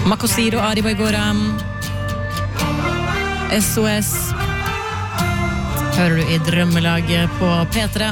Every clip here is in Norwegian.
Makosiro, Ari Boigoram, SOS. Hører du i Drømmelaget på P3.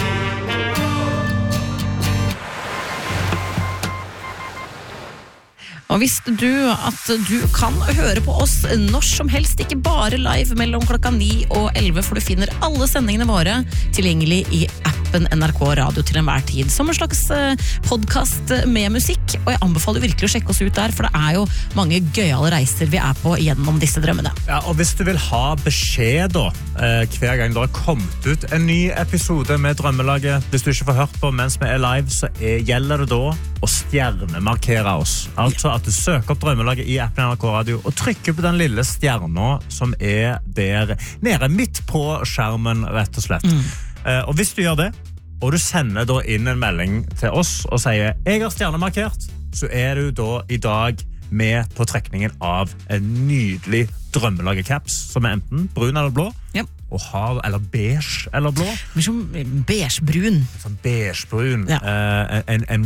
Og visste du at du kan høre på oss når som helst, ikke bare live mellom klokka 9 og 11, for du finner alle sendingene våre tilgjengelig i appen NRK Radio til enhver tid, som en slags podcast med musikk, og jeg anbefaler virkelig å sjekke oss ut der, for det er jo mange gøyale reiser vi er på gjennom disse drømmene. Ja, og hvis du vil ha beskjed da, hver gang det har kommet ut en ny episode med Drømmelaget, hvis du ikke får hørt på mens vi er live, så gjelder det da å stjernemarkere oss. Altså at du søker opp Drømmelaget i appen NRK Radio og trykker på den lille stjerna som er der nede midt på skjermen, rett og slett. Og hvis du gjør det, og du sender da inn en melding til oss og sier «Jeg har stjernemarkert», så er du da i dag med på trekningen av en nydelig Drømmelaget-caps, som er enten brun eller blå, Ja. og har, eller beige eller blå. Men som beige-brun. Sånn beige-brun. Ja. En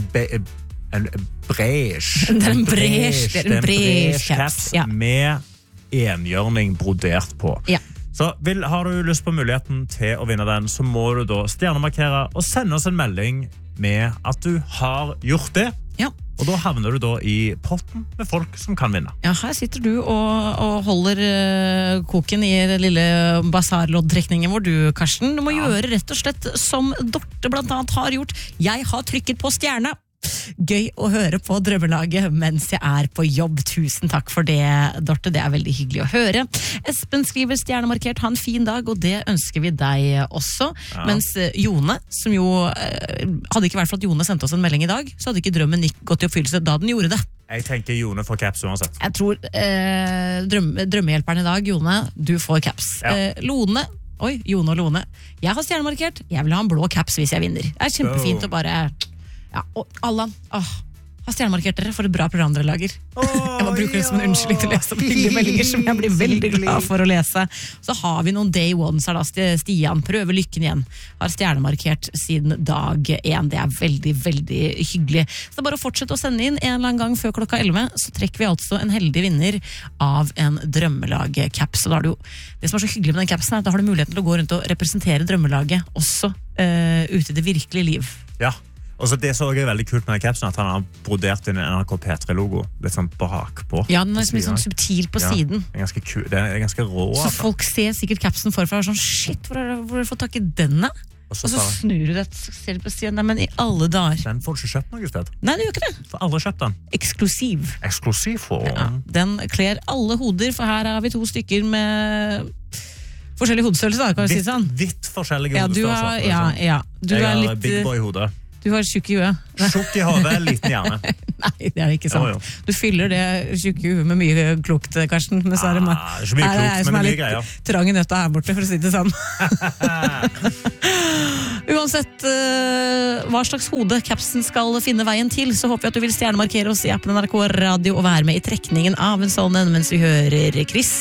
beige. Det er en beige caps, ja. Med enhjørning brodert på. Ja. Så har du lyst på muligheten til å vinne den, så må du da stjernemarkere og sende oss en melding med at du har gjort det. Ja. Og da havner du da i potten med folk som kan vinne. Ja, her sitter du og holder koken i den lille basarloddtrekningen hvor du, Karsten, du må gjøre rett og slett som Dorte blant annet har gjort. Jeg har trykket på stjerne. Gøy å høre på Drømmelaget mens jeg er på jobb. Tusen takk for det, Dorte. Det er veldig hyggelig å høre. Espen skriver stjernemarkert, ha en fin dag, og det ønsker vi deg også. Ja. Mens Jone, som jo hadde ikke vært for at Jone sendte oss en melding i dag, så hadde ikke drømmen gått i oppfyllelse da den gjorde det. Jeg tenker Jone får caps uansett. Jeg tror drømmehjelperen i dag, Jone, du får caps. Ja. Jone og Lone. Jeg har stjernemarkert, jeg vil ha en blå caps hvis jeg vinner. Det er kjempefint å bare... Ja, og Allan, har stjernemarkert dere for et bra program dere lager. Jeg må bruke det som en unnskyldning til å lese opp hyggelige meldinger som jeg blir veldig glad for å lese. Så har vi noen day ones her da. Stian, prøver lykken igjen. Har stjernemarkert siden dag 1. Det er veldig, veldig hyggelig. Så bare å fortsette å sende inn en eller annen gang før klokka 11, så trekker vi altså en heldig vinner av en Drømmelag-caps. Og da har du jo, det som er så hyggelig med den capsen er at da har du muligheten til å gå rundt og representere Drømmelaget også ute i det virkelige liv. Ja. Og så det så er veldig kult med den capsen, at han har brodert inn en NRK P3-logo litt sånn bakpå. Ja, den er litt sånn subtil på siden. Det er ganske kul, det er ganske rå. Så folk ser sikkert capsen forfra og sånn, shit, hvor har du fått tak i denne? Og så snur du det, ser du på siden, nei, men i alle dager. Den får du ikke kjøpt noe sted. Nei, du gjør ikke det. Får aldri kjøpt den. Eksklusiv. Eksklusiv for... Ja, den kler alle hoder, for her har vi 2 stykker med... forskjellige hodestørrelser, kan vi si sånn. Vidt forskjellige hodestørrelser. Ja. Du jeg er har big boy i hodet. Du har tjukk i huet. Tjukk i hodet, liten hjerne. Nei, det er ikke sant. Jo. Du fyller det tjukke i huet med mye klokt, Karsten. Men så er det ikke mye klokt, men mye greier. Trang i nøtta her borte, for å si det sånn. Uansett hva slags hode capsen skal finne veien til, så håper jeg at du vil stjernemarkere oss i appen NRK Radio og være med i trekningen av en sånn mens vi hører Chris